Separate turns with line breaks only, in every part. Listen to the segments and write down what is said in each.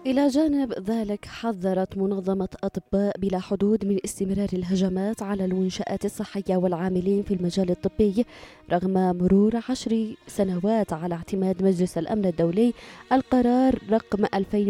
إلى جانب ذلك حذرت منظمة أطباء بلا حدود من استمرار الهجمات على المنشآت الصحية والعاملين في المجال الطبي رغم مرور 10 سنوات على اعتماد مجلس الأمن الدولي القرار رقم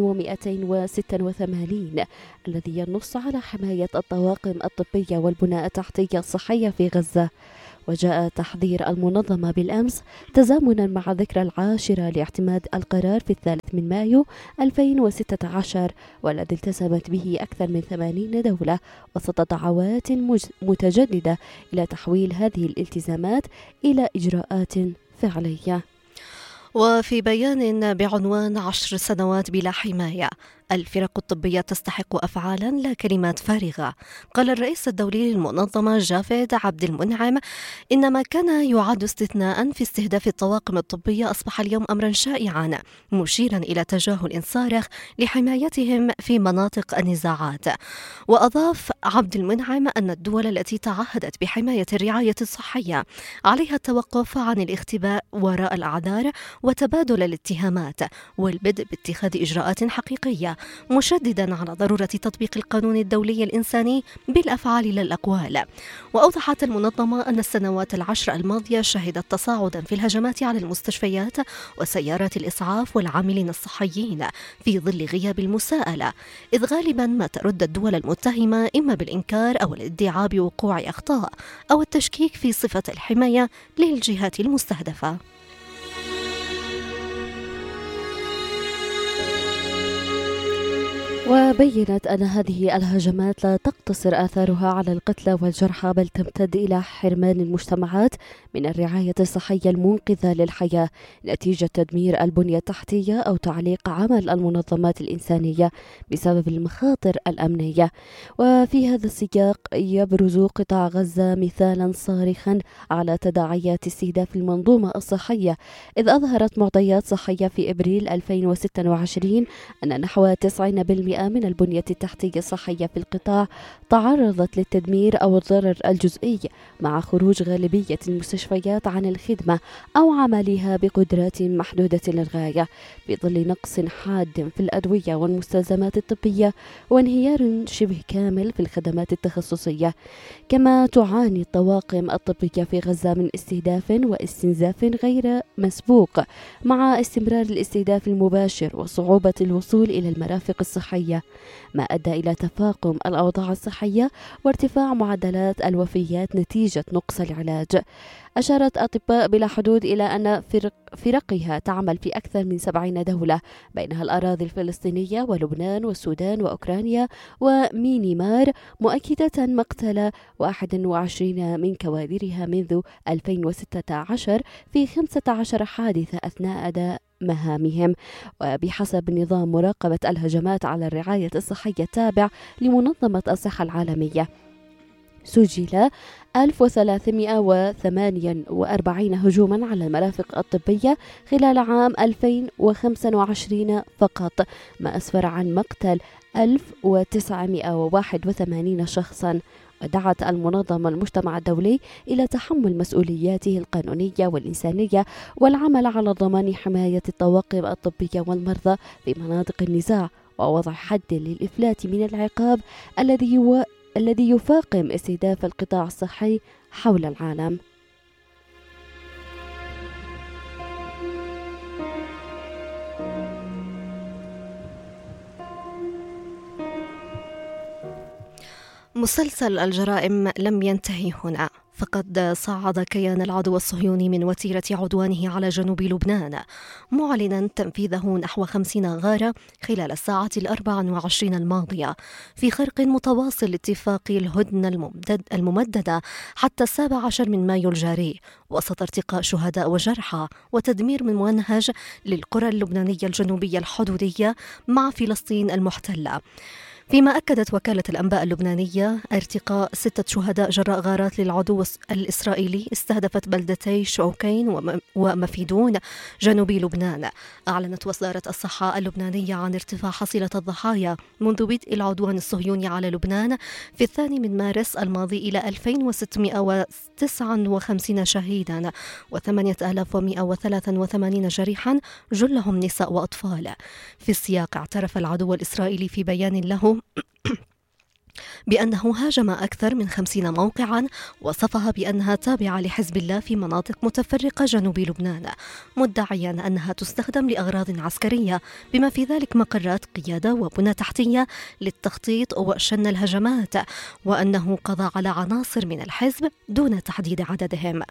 2286 الذي ينص على حماية الطواقم الطبية والبناء التحتية الصحية في غزة. وجاء تحذير المنظمة بالأمس تزامنا مع ذكرى 10 لاعتماد القرار في 3 مايو 2016 والذي التزمت به أكثر من 80 دولة وسط دعوات متجددة إلى تحويل هذه الالتزامات إلى إجراءات فعلية.
وفي بيان بعنوان 10 سنوات بلا حماية، الفرق الطبية تستحق أفعالا لا كلمات فارغة، قال الرئيس الدولي للمنظمة جافيد عبد المنعم إن ما كان يعد استثناء في استهداف الطواقم الطبية أصبح اليوم أمرا شائعا، مشيرا إلى تجاهل صارخ لحمايتهم في مناطق النزاعات. وأضاف عبد المنعم أن الدول التي تعهدت بحماية الرعاية الصحية عليها التوقف عن الاختباء وراء الأعذار وتبادل الاتهامات والبدء باتخاذ إجراءات حقيقية، مشددا على ضرورة تطبيق القانون الدولي الإنساني بالأفعال لا الأقوال. وأوضحت المنظمة أن السنوات 10 الماضية شهدت تصاعدا في الهجمات على المستشفيات وسيارات الإسعاف والعاملين الصحيين في ظل غياب المساءلة، إذ غالبا ما ترد الدول المتهمة إما بالإنكار أو الادعاء بوقوع أخطاء أو التشكيك في صفة الحماية للجهات المستهدفة.
وبينت أن هذه الهجمات لا تقتصر آثارها على القتلى والجرحى بل تمتد إلى حرمان المجتمعات من الرعاية الصحية المنقذة للحياة نتيجة تدمير البنية التحتية أو تعليق عمل المنظمات الإنسانية بسبب المخاطر الأمنية. وفي هذا السياق يبرز قطاع غزة مثالا صارخا على تداعيات استهداف المنظومة الصحية، إذ أظهرت معطيات صحية في إبريل 2026 أن نحو 90% من البنية التحتية الصحية في القطاع تعرضت للتدمير أو الضرر الجزئي، مع خروج غالبية المستشفيات عن الخدمة أو عملها بقدرات محدودة للغاية، في ظل نقص حاد في الأدوية والمستلزمات الطبية وانهيار شبه كامل في الخدمات التخصصية. كما تعاني الطواقم الطبية في غزة من استهداف واستنزاف غير مسبوق، مع استمرار الاستهداف المباشر وصعوبة الوصول إلى المرافق الصحية، ما أدى إلى تفاقم الأوضاع الصحية وارتفاع معدلات الوفيات نتيجة نقص العلاج. أشارت أطباء بلا حدود إلى أن فرقها تعمل في أكثر من 70 دولة، بينها الأراضي الفلسطينية ولبنان والسودان وأوكرانيا ومينمار، مؤكدة مقتل 21 من كوادرها منذ 2016 في 15 حادثة أثناء أداء مهامهم. وبحسب نظام مراقبة الهجمات على الرعاية الصحية التابع لمنظمة الصحة العالمية، سجل 1348 هجوما على المرافق الطبية خلال عام 2025 فقط، ما أسفر عن مقتل 1981 شخصا. ودعت المنظمة المجتمع الدولي إلى تحمل مسؤولياته القانونية والإنسانية والعمل على ضمان حماية الطواقم الطبية والمرضى في مناطق النزاع، ووضع حد للإفلات من العقاب الذي يفاقم استهداف القطاع الصحي حول العالم.
مسلسل الجرائم لم ينتهي هنا، فقد صعد كيان العدو الصهيوني من وتيرة عدوانه على جنوب لبنان، معلنا تنفيذه نحو 50 غارة خلال الساعة 24 الماضية، في خرق متواصل لاتفاق الهدنة الممددة حتى 17 من مايو الجاري، وسط ارتقاء شهداء وجرحى وتدمير ممنهج للقرى اللبنانية الجنوبية الحدودية مع فلسطين المحتلة. فيما أكدت وكالة الأنباء اللبنانية ارتقاء 6 شهداء جراء غارات للعدو الإسرائيلي استهدفت بلدتي شوكين ومفيدون جنوب لبنان. أعلنت وزارة الصحة اللبنانية عن ارتفاع حصيلة الضحايا منذ بدء العدوان الصهيوني على لبنان في 2 مارس الماضي إلى 2659 شهيدا و8183 جريحا جلهم نساء وأطفال. في السياق اعترف العدو الإسرائيلي في بيان له بأنه هاجم أكثر من 50 موقعا وصفها بأنها تابعة لحزب الله في مناطق متفرقة جنوب لبنان، مدعيا أنها تستخدم لأغراض عسكرية بما في ذلك مقرات قيادة وبنى تحتية للتخطيط وشن الهجمات، وأنه قضى على عناصر من الحزب دون تحديد عددهم.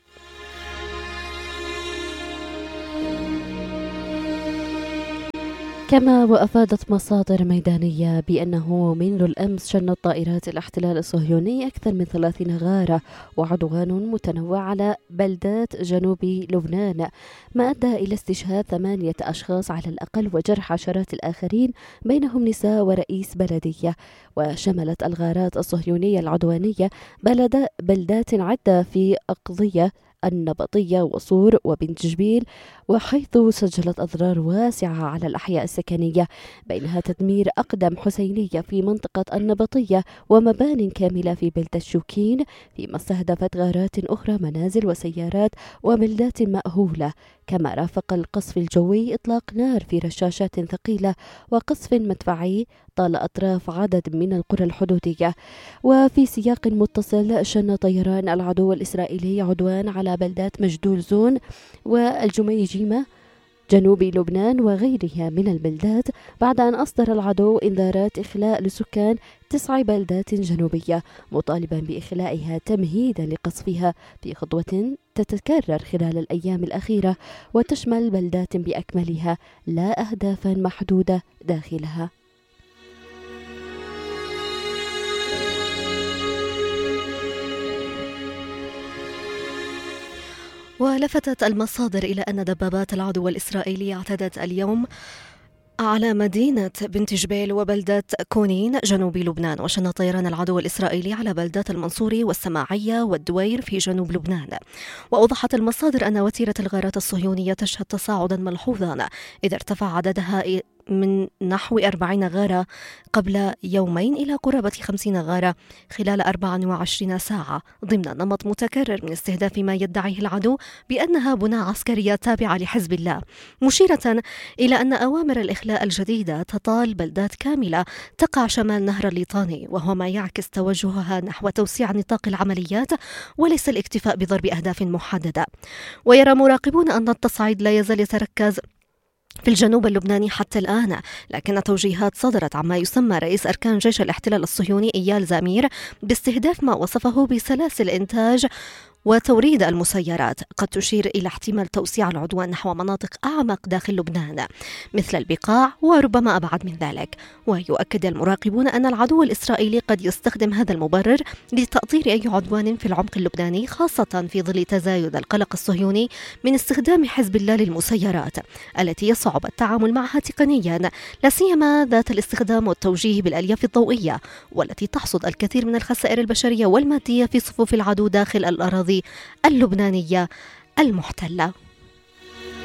كما وأفادت مصادر ميدانية بأنه منذ الأمس شنت طائرات الاحتلال الصهيوني أكثر من 30 غارة وعدوان متنوع على بلدات جنوب لبنان، ما أدى إلى استشهاد 8 أشخاص على الأقل وجرح عشرات الآخرين بينهم نساء ورئيس بلدية. وشملت الغارات الصهيونية العدوانية بلدات عدة في أقضية النبطية وصور وبنت جبيل، وحيث سجلت أضرار واسعة على الأحياء السكنية، بينها تدمير أقدم حسينية في منطقة النبطية ومبان كاملة في بلدة شوكين، فيما استهدفت غارات أخرى منازل وسيارات وبلدات مأهولة. كما رافق القصف الجوي إطلاق نار في رشاشات ثقيلة وقصف مدفعي طال أطراف عدد من القرى الحدودية. وفي سياق متصل شن طيران العدو الإسرائيلي عدوان على بلدات مجدول زون والجميجيمة جنوب لبنان وغيرها من البلدات، بعد أن أصدر العدو إنذارات إخلاء لسكان 9 بلدات جنوبية، مطالبا بإخلائها تمهيدا لقصفها في خطوة تتكرر خلال الأيام الأخيرة وتشمل بلدات بأكملها لا أهدافا محدودة داخلها.
ولفتت المصادر إلى أن دبابات العدو الإسرائيلي اعتدت اليوم على مدينة بنت جبيل وبلدة كونين جنوب لبنان، وشن طيران العدو الإسرائيلي على بلدات المنصوري والسماعية والدوير في جنوب لبنان. وأوضحت المصادر أن وتيرة الغارات الصهيونية تشهد تصاعدا ملحوظا، إذا ارتفع عددها من نحو 40 غارة قبل يومين إلى قرابة 50 غارة خلال 24 ساعة، ضمن نمط متكرر من استهداف ما يدعيه العدو بأنها بنى عسكرية تابعة لحزب الله، مشيرة إلى أن أوامر الإخلاء الجديدة تطال بلدات كاملة تقع شمال نهر الليطاني، وهو ما يعكس توجهها نحو توسيع نطاق العمليات وليس الاكتفاء بضرب أهداف محددة. ويرى مراقبون أن التصعيد لا يزال يتركز في الجنوب اللبناني حتى الآن، لكن توجيهات صدرت عما يسمى رئيس أركان جيش الاحتلال الصهيوني إيال زامير باستهداف ما وصفه بسلاسل إنتاج وتوريد المسيرات قد تشير إلى احتمال توسيع العدوان نحو مناطق أعمق داخل لبنان مثل البقاع وربما أبعد من ذلك. ويؤكد المراقبون أن العدو الإسرائيلي قد يستخدم هذا المبرر لتأطير أي عدوان في العمق اللبناني، خاصة في ظل تزايد القلق الصهيوني من استخدام حزب الله للمسيرات التي يصعب التعامل معها تقنيا، لا سيما ذات الاستخدام والتوجيه بالألياف الضوئية، والتي تحصد الكثير من الخسائر البشرية والمادية في صفوف العدو داخل الأراضي اللبنانية المحتلة.